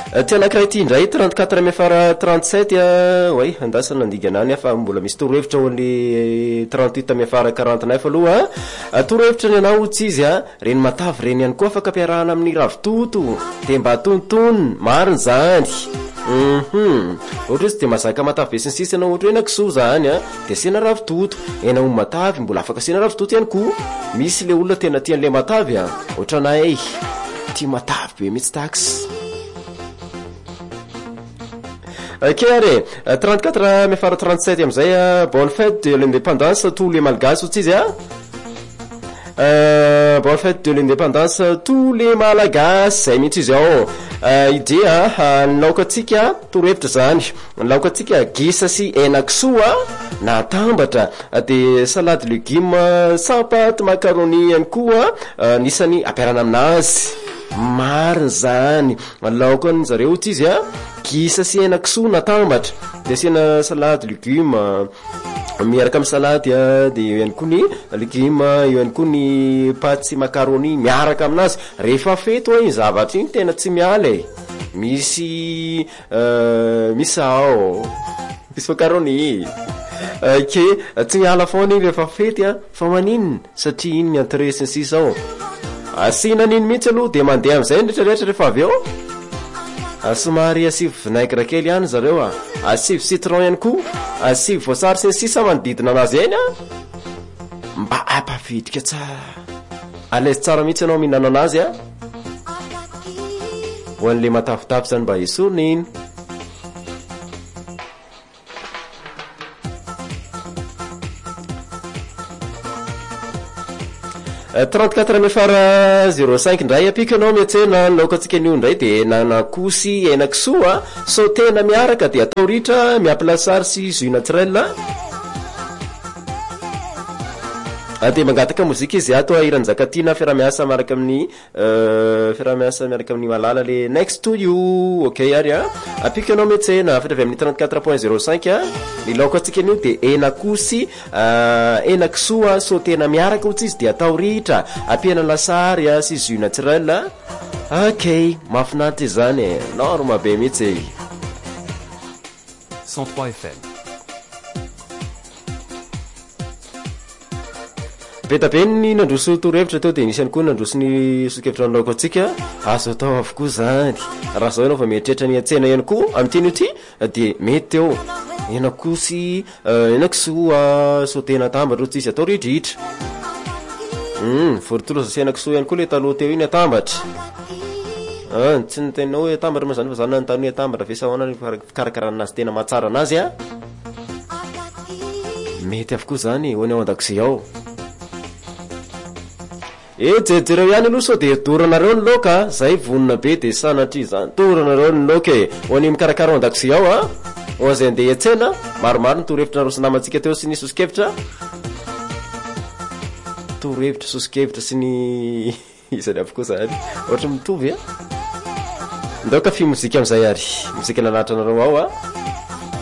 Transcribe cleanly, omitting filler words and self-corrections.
Tianakray ity indray 34 amy afara 37 way andasana nandiganany fa mbola misy torohevitra ho ny 38 amy afara 49 aloha torohevitra ny anao tsy izy reny matavy reny ihany koa afaka ampiarahana amin'ny ravitoto de mba tonton mariny zany ohatra izy de mazaka matavy be sinsisy anao ohatra hoe henakisoa zany de asiana ravitoto hena omby matavy mbola afaka asiana ravitoto ihany koa misy le olona tena tian'le matavy ohatra anay tia matavy be mitsy taxi. Ok, allez, 34 mais faire 37 bonne fête de l'indépendance à tous les malgaches aussi bonne fête de l'indépendance tous les malagasy zay mihitsy izy ao idea laokatsika torohevitra zany laokatsika gisa sy henakisoa na tambatra de salade légumes sans pâte macaroni ihany koa nisany ampiarana aminazy mariny zany laokany zareo ty izy gisa sy henakisoa na tambatra de asiana salade légumes miaraka amin'ny salady de ihany koa ny légumes ihany koa ny pâte sy macaroni miaraka aminazy rehefa feto iny zavatra iny tena tsy miala misy misao misy macaroni ke tsy miala foana iny rehefa fety fa maninona satria iny ny entrée sy ny sisa ao asina niny mihitsy aloha de mandeha am'izay rehetrarehetra rehefa avy eo somary asivy vinaigre kely ihany zareo asivy citron ihany koa asivy voasary sy ny sisa manodidina anazy eny mba ampavidika tsara alazy tsara mihitsy anao mihinana anazy ho an'le matavitavy zany mba esorina iny. « 34 amy fara 05 ndray apika anao miatsena laokatsika anio ndray de nanakosy henakisoa sautena miaraka de atao ritra miampy lasary sy jus naturel de mangataka mozika izy ato irany zakatina fiaramiasa miaraka amin'ny fiaramiasa miaraka amin'ny malala le next to you. Ok ary apika anao miatsena fatra avy amin'ny 34.05 ny laokatsika anio de henakosy henakisoa sautena miaraka ohatsy izy de atao ritra ampiana lasary sy jus naturel. Ok mafinaritra izany norma be mihitsy 103 FM. Betabe ny nandroso torohevitra teo de nisy ihany koa nandroso ny sokevitra ny laokatsika azo atao avokoa zany raha zao ianao fa mieritreritra ny atsena ihany koa amin'ity ity de mety eo henakosy henakisoa sautena tambatra ohatsy izy atao ridritra fortolo sy henakisoa ihany koa le taloha teo iny atambatra tsy nitenao hoe atambatra ma zany fa zany nanontany hoe atambatra ve sahoana fikarakarana anazy tena mahatsara anazy mety avokoa zany ho any ao an-dakozia ao jejereo ihany aloha sao de doranareo ny laoka zay vonona be de sanatry zany doranareo ny laoka ho any mikarakara ao an-dakozia ao ho zay andeha iatsena maromaro ny torohevitra narosy namantsika teo sy ny sosikevitra torohevitra sosikevitra sy ny izany avokoa zany ohatra mitovy ndaoka fi mozika am'izay ary mozika nanatra anareo ao